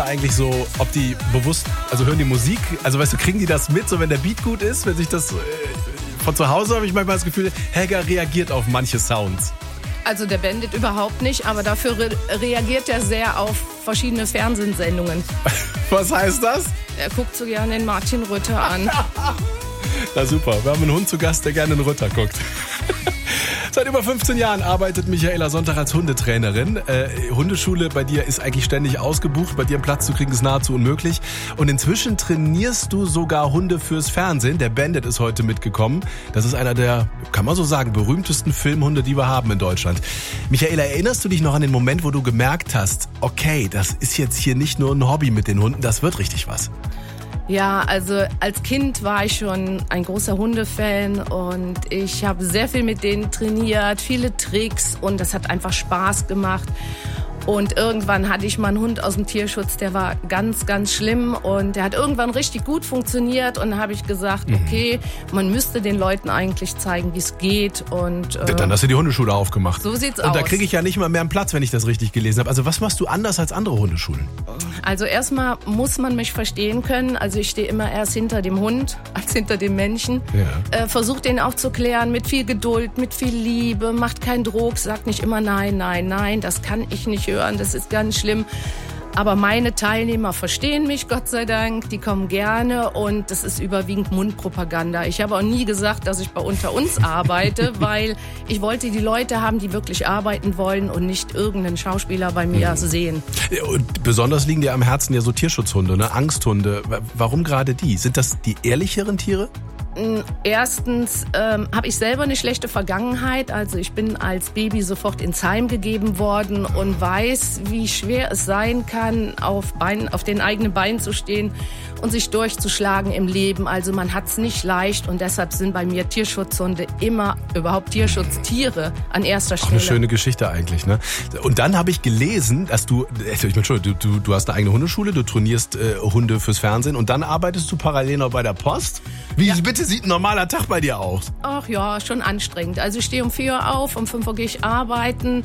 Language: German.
eigentlich so, ob die bewusst, also hören die Musik, also weißt du, kriegen die das mit, so wenn der Beat gut ist, wenn sich das von zu Hause habe ich manchmal das Gefühl, Helga reagiert auf manche Sounds. Also der Bandit überhaupt nicht, aber dafür reagiert er sehr auf verschiedene Fernsehsendungen. Was heißt das? Er guckt so gerne den Martin Rütter an. Na super, wir haben einen Hund zu Gast, der gerne den Rütter guckt. Seit über 15 Jahren arbeitet Michaela Sonntag als Hundetrainerin. Hundeschule bei dir ist eigentlich ständig ausgebucht. Bei dir einen Platz zu kriegen ist nahezu unmöglich. Und inzwischen trainierst du sogar Hunde fürs Fernsehen. Der Bandit ist heute mitgekommen. Das ist einer der, kann man so sagen, berühmtesten Filmhunde, die wir haben in Deutschland. Michaela, erinnerst du dich noch an den Moment, wo du gemerkt hast, okay, das ist jetzt hier nicht nur ein Hobby mit den Hunden, das wird richtig was? Ja, also als Kind war ich schon ein großer Hundefan und ich habe sehr viel mit denen trainiert, viele Tricks und das hat einfach Spaß gemacht. Und irgendwann hatte ich mal einen Hund aus dem Tierschutz, der war ganz, ganz schlimm und der hat irgendwann richtig gut funktioniert und dann habe ich gesagt, okay, man müsste den Leuten eigentlich zeigen, wie es geht. Und dann hast du die Hundeschule aufgemacht. So sieht's aus. Und da kriege ich ja nicht mal mehr einen Platz, wenn ich das richtig gelesen habe. Also was machst du anders als andere Hundeschulen? Also erstmal muss man mich verstehen können. Also ich stehe immer erst hinter dem Hund als hinter dem Menschen. Ja. Versucht den auch zu klären mit viel Geduld, mit viel Liebe, macht keinen Druck, sagt nicht immer nein, nein, nein, das kann ich nicht hören. Das ist ganz schlimm. Aber meine Teilnehmer verstehen mich, Gott sei Dank. Die kommen gerne und das ist überwiegend Mundpropaganda. Ich habe auch nie gesagt, dass ich bei Unter uns arbeite, weil ich wollte die Leute haben, die wirklich arbeiten wollen und nicht irgendeinen Schauspieler bei mir sehen. Und besonders liegen dir am Herzen ja so Tierschutzhunde, ne? Angsthunde. Warum gerade die? Sind das die ehrlicheren Tiere? Erstens habe ich selber eine schlechte Vergangenheit. Also ich bin als Baby sofort ins Heim gegeben worden und weiß, wie schwer es sein kann, auf den eigenen Beinen zu stehen und sich durchzuschlagen im Leben. Also man hat es nicht leicht und deshalb sind bei mir Tierschutzhunde immer überhaupt Tierschutztiere an erster Stelle. Auch eine schöne Geschichte eigentlich, ne? Und dann habe ich gelesen, dass du hast eine eigene Hundeschule, du trainierst Hunde fürs Fernsehen und dann arbeitest du parallel noch bei der Post. Wie bitte sieht ein normaler Tag bei dir aus? Ach ja, schon anstrengend. Also ich stehe um 4 Uhr auf, um 5 Uhr gehe ich arbeiten.